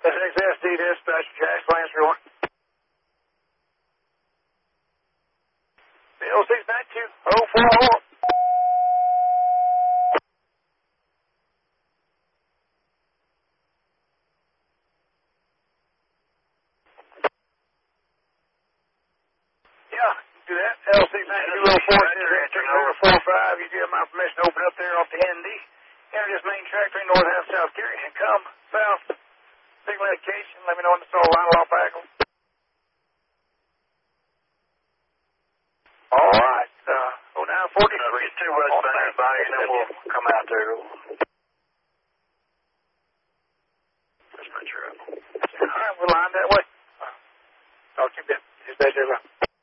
SXSD dispatch, Jack Lance Roy. Bill 692 040. Yeah, do that. L692-040-045. You give my permission to open up there off the ND. Enter this main track between North and South Gary and come south. Signal indication. Let me know when to start line off Bagel. All right. 0940. Get two westbound by and then we'll come out there. That's my truck. All right, we'll line that way. Talk to you a bit. Just stay there.